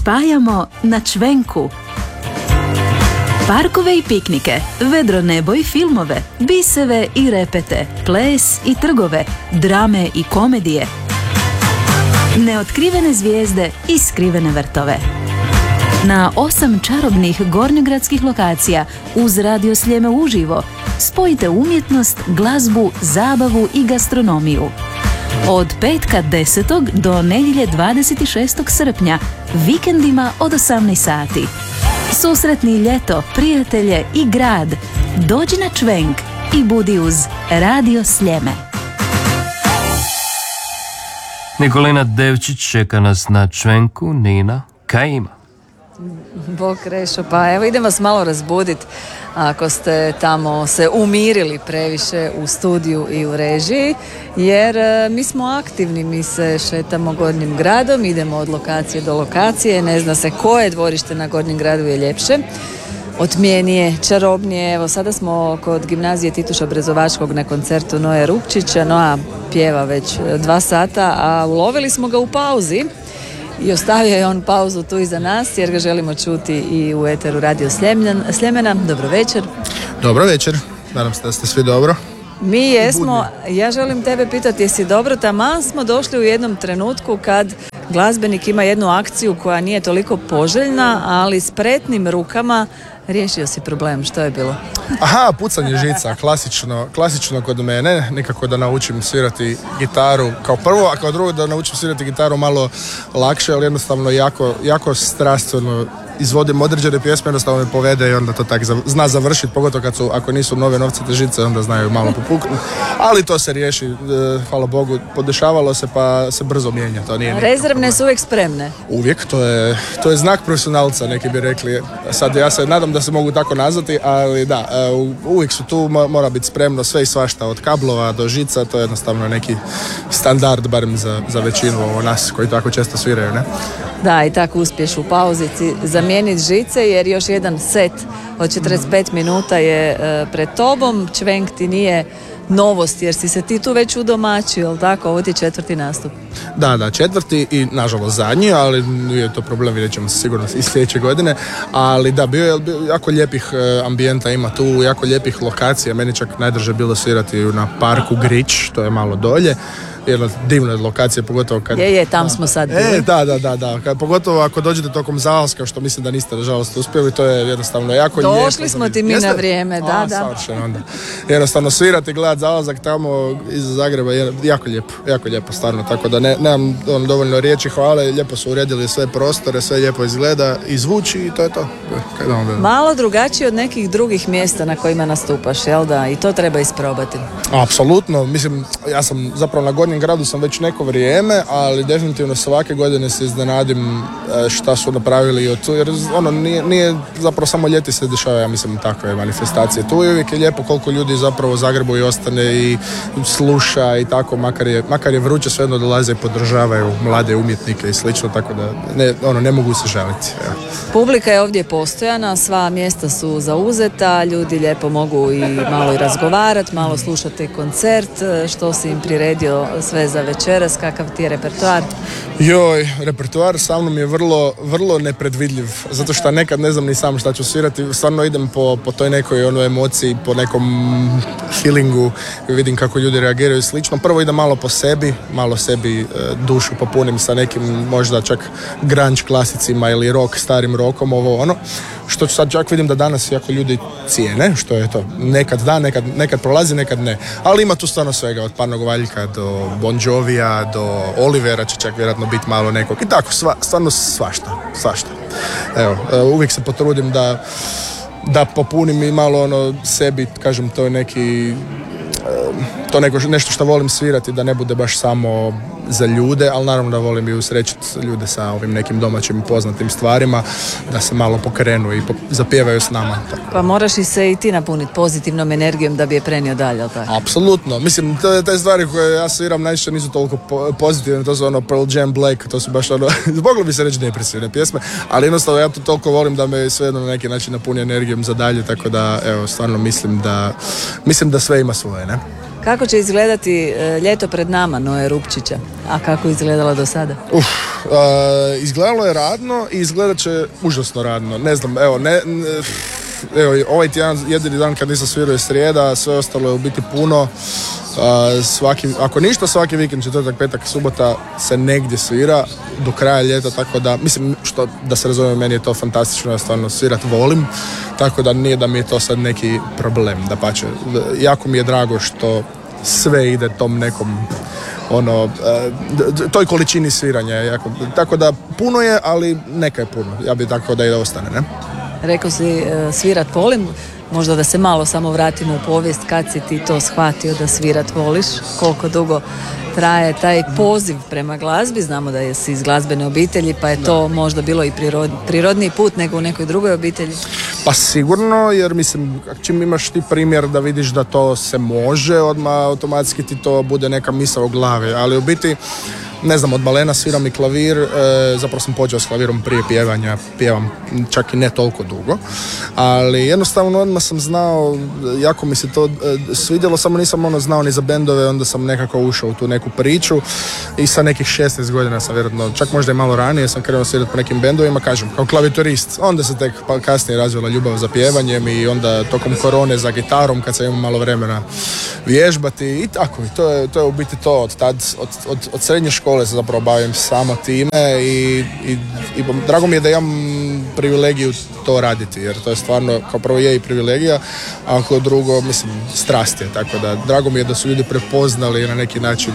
spajamo na čvenku. Parkove i piknike, vedro nebo i filmove, biseve i repete, ples i trgove, drame i komedije. Neotkrivene zvijezde i skrivene vrtove. Na 8 čarobnih gornjogradskih lokacija uz Radio Sljeme uživo spojite umjetnost, glazbu, zabavu i gastronomiju. Od petka 10. do nedjelje 26. srpnja, vikendima od 18 sati. Susretni ljeto, prijatelje i grad. Dođi na čvenk i budi uz Radio Sljeme. Nikolina Devčić čeka nas na čvenku. Nina, kaj ima? Bog Krešo, pa evo idem vas malo razbuditi ako ste tamo se umirili previše u studiju i u režiji, jer mi smo aktivni, mi se šetamo Gornjim gradom, idemo od lokacije do lokacije, ne zna se koje dvorište na Gornjem gradu je ljepše, otmijenije, čarobnije. Evo sada smo kod gimnazije Tituša Brezovačkog na koncertu Noe Rupčića. Noa pjeva već 2 sata, a ulovili smo ga u pauzi. I ostavio je on pauzu tu iza nas jer ga želimo čuti i u eteru Radio Sljemena. Dobro večer. Dobro večer, nadam se da ste svi dobro. Mi jesmo, ja želim tebe pitati jesi dobro, taman smo došli u jednom trenutku kad glazbenik ima jednu akciju koja nije toliko poželjna, ali spretnim rukama riješio si problem. Što je bilo? Aha, pucanje žica, klasično kod mene, nekako da naučim svirati gitaru kao prvo, a kao drugo da naučim svirati gitaru malo lakše, ali jednostavno jako strastveno izvodim određene pjesme, jednostavno me povede i onda to tak zna završiti, pogotovo ako nisu nove novcate žice, onda znaju malo popuknuti. Ali to se riješi, hvala Bogu, podešavalo se pa se brzo mijenja. To nije rezervne su uvijek spremne. Uvijek, to je znak profesionalca, neki bi rekli. Sad ja se nadam da se mogu tako nazvati, ali da, uvijek su tu, mora biti spremno sve i svašta, od kablova do žica, to je jednostavno neki standard, barem za većinu nas koji tako često sviraju, ne? Da, i tako uspješ u pauzici zamijeniti žice, jer još jedan set od 45 minuta je pred tobom. Čvenk ti nije novost, jer si se ti tu već udomačio, jel tako? Ovo ti je 4. nastup. Da, 4. i nažalost zadnji, ali nije to problem, vidjet ćemo se sigurno i sljedeće godine. Ali da, bio je jako lijepih ambijenta ima tu, jako lijepih lokacija. Meni čak najdrže bilo svirati na parku Grič, to je malo dolje. Jedna divna lokacija, pogotovo kad... tam smo sad bili. Da. Pogotovo ako dođete tokom Zalska, što mislim da niste nažalost uspjeli, to je jednostavno jako lijepo. Došli smo ti mi na vrijeme, da. Savršeno onda. Jednostavno svirati, gledati Zalazak tamo iz Zagreba je jako lijepo stvarno, tako da nemam dovoljno riječi hvale, lijepo su uredili sve prostore, sve lijepo izgleda i zvuči i to je to. Malo drugačije od nekih drugih mjesta na kojima nastupaš, jel da? I to treba isprobati. Apsolutno, mislim, ja sam zapravo na Gornjem gradu sam već neko vrijeme, ali definitivno svake godine se iznenadim šta su napravili od tu, jer nije zapravo samo ljeti se dešava, ja mislim, takve manifestacije. Tu je uvijek lijepo koliko ljudi zapravo u Zagrebu i ostane i sluša i tako, makar je vruće, svejedno dolaze i podržavaju mlade umjetnike i slično, tako da ne mogu se žaliti. Ja. Publika je ovdje postojana, sva mjesta su zauzeta, ljudi lijepo mogu i malo i razgovarati, malo slušati koncert, što si im priredio sve za večeras, kakav ti je repertoar? Repertoar sa mnom je vrlo nepredvidljiv, zato što nekad ne znam ni sam šta ću svirati, stvarno idem po toj nekoj emociji, po nekom feelingu, vidim kako ljudi reagiraju i slično. Prvo idem malo sebi dušu popunim sa nekim možda čak grunge klasicima ili rock, starim rockom, što sad čak vidim da danas jako ljudi cijene, što je to, nekad da, nekad prolazi, nekad ne, ali ima tu stvarno svega, od Parnog Valjka do Bon Jovija, do Olivera će čak vjerojatno biti malo nekog i tako, stvarno svašta. Evo, uvijek se potrudim da popunim i malo sebi, kažem, to je neki nešto što volim svirati, da ne bude baš samo za ljude, ali naravno da volim i usrećiti ljude sa ovim nekim domaćim poznatim stvarima, da se malo pokrenu i zapjevaju s nama. Tako. Pa moraš i se i ti napuniti pozitivnom energijom da bi je prenio dalje, ali tako? Apsolutno. Mislim, te stvari koje ja sviram najčešće nisu toliko pozitivne, to su Pearl Jam, Black, to su baš moglo bi se reći depresivne pjesme, ali jednostavno ja to toliko volim da me svejedno na neki način napuni energijom za dalje, tako da, evo, stvarno mislim da sve ima svoje, ne? Kako će izgledati ljeto pred nama Noe Rupčića, a kako je izgledalo do sada? Izgledalo je radno i izgledat će užasno radno. Ne znam, evo, ovaj tjedan, jedini dan kad nisam svirao je srijeda, sve ostalo je u biti puno. Ako ništa, svaki vikend, četvrtak, petak, subota se negdje svira do kraja ljeta, tako da, mislim, da se razumije, meni je to fantastično, ja stvarno svirat volim, tako da nije da mi je to sad neki problem, dapače. Jako mi je drago što sve ide tom nekom toj količini sviranja, jako, tako da puno je, ali neka je puno, ja bi tako da i ostane, ne? Rekao si svirat volim, možda da se malo samo vratimo u povijest, kad si ti to shvatio da svirat voliš, koliko dugo traje taj poziv prema glazbi, znamo da jesi iz glazbene obitelji, pa je to možda bilo i prirodniji put nego u nekoj drugoj obitelji? Pa sigurno, jer mislim, čim imaš ti primjer da vidiš da to se može, odmah automatski ti to bude neka misao u glavi, ali u biti ne znam, od malena sviram i klavir, zapravo sam počeo s klavirom prije pjevanja, pjevam čak i ne toliko dugo, ali jednostavno odmah sam znao, jako mi se to svidjelo, samo nisam znao ni za bendove, onda sam nekako ušao u tu neku priču i sa nekih 16 godina sam vjerojatno, čak možda i malo ranije, sam krenuo svirati po nekim bendovima, kažem, kao klavijaturist, onda se tek kasnije razvila ljubav za pjevanjem i onda tokom korone za gitarom, kad sam imao malo vremena vježbati i tako, i to je u biti to, od srednje škole se zapravo bavim samo time i drago mi je da imam privilegiju to raditi, jer to je stvarno, kao prvo je i privilegija, a kao drugo, mislim, strast je, tako da drago mi je da su ljudi prepoznali na neki način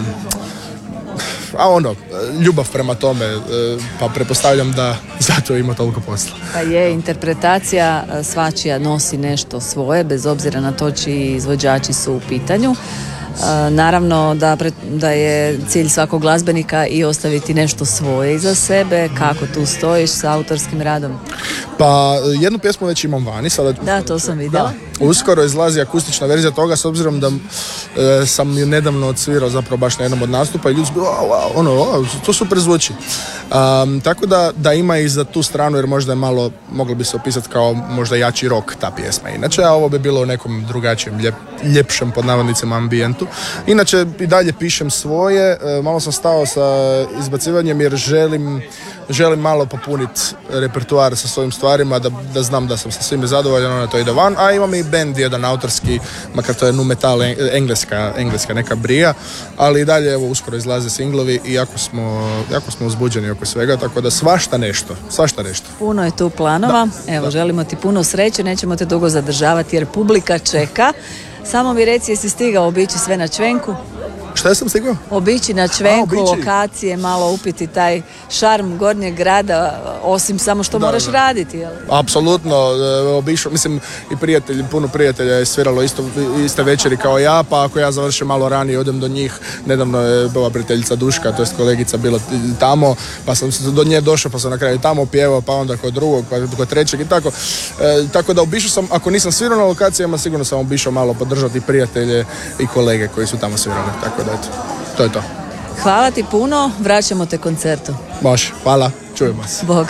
ljubav prema tome, pa pretpostavljam da zato ima toliko posla. Pa je, interpretacija svačija nosi nešto svoje, bez obzira na to čiji izvođači su u pitanju. Naravno da je cilj svakog glazbenika i ostaviti nešto svoje iza sebe. Kako tu stojiš sa autorskim radom? Pa jednu pjesmu već imam vani sada. Da, to sam vidjela. Uskoro izlazi akustična verzija toga, s obzirom da sam ju nedavno odsvirao zapravo baš na jednom od nastupa i ljudi su bili, to super zvuči. Tako da ima i za tu stranu, jer možda je malo, moglo bi se opisati kao možda jači rock ta pjesma. Inače, a ovo bi bilo u nekom drugačijem, ljepšem pod navodnicima ambijentu. Inače, i dalje pišem svoje, malo sam stao sa izbacivanjem jer želim malo popuniti repertoar sa svojim stvarima, da znam da sam sa svime zadovoljan, onda to ide van, a imam i band jedan autorski, makar to je nu metal, engleska neka brija, ali i dalje evo uskoro izlaze singlovi i jako smo uzbuđeni oko svega, tako da svašta nešto. Puno je tu planova, evo želimo ti puno sreće, nećemo te dugo zadržavati jer publika čeka. Samo mi reci, jesi stigao obići sve na Čvenku? Šta sam stigao? Obići na Čvenku, lokacije, malo upiti taj šarm Gornjeg grada, osim samo što moraš raditi, jel? Apsolutno, obišao, mislim, i puno prijatelja je sviralo iste večeri kao ja, pa ako ja završim malo ranije, odem do njih. Nedavno je bila prijateljica Duška, to jest kolegica, bila tamo, pa sam do nje došao, pa sam na kraju tamo pjevao, pa onda kod drugog, pa kod trećeg i tako. Tako da obišao sam, ako nisam svirao na lokacijama, sigurno sam obišao malo podržati prijatelje i kolege koji su tamo svirali, tako da eto, to je to. Hvala ti puno, vraćamo te koncertu. Može, hvala, čujemo se. Bog.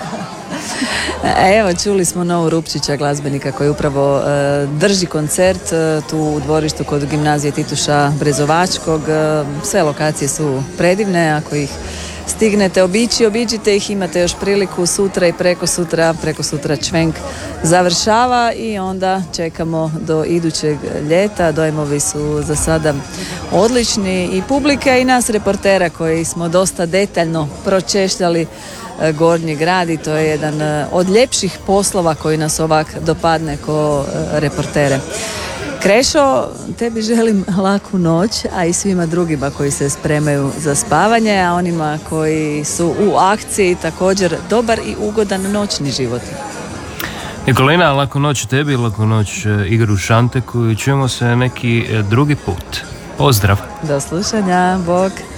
Evo, čuli smo Novu Rupčića, glazbenika koji upravo drži koncert tu u dvorištu kod gimnazije Tituša Brezovačkog. Sve lokacije su predivne, ako ih stignete obiđite ih, imate još priliku sutra i preko sutra Čvenk završava i onda čekamo do idućeg ljeta. Dojmovi su za sada odlični i publike i nas reportera koji smo dosta detaljno pročešljali Gornji grad i to je jedan od ljepših poslova koji nas ovak dopadne ko reportere. Krešo, tebi želim laku noć, a i svima drugima koji se spremaju za spavanje, a onima koji su u akciji također dobar i ugodan noćni život. Nikolina, laku noć tebi, laku noć Igoru Šanteku i čujemo se neki drugi put. Pozdrav! Do slušanja, bog!